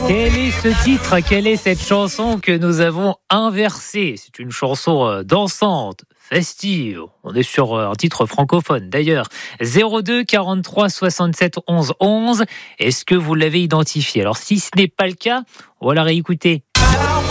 Quel est ce titre? Quelle est cette chanson que nous avons inversée? C'est une chanson dansante, festive. On est sur un titre francophone d'ailleurs. 02 43 67 11 11. Est-ce que vous l'avez identifié? Alors si ce n'est pas le cas, on va la réécouter.